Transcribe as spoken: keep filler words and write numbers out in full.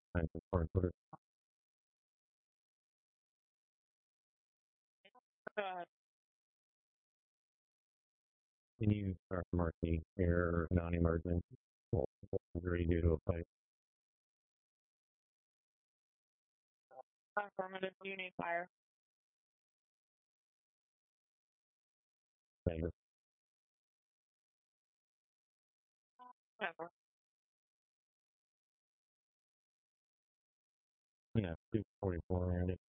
I can hard put it. Uh, Can you start marking air non-emergent? Well, injury due to a fight. affirmative, you need fire. Negative. Whatever. Yeah, two forty-four, Randy.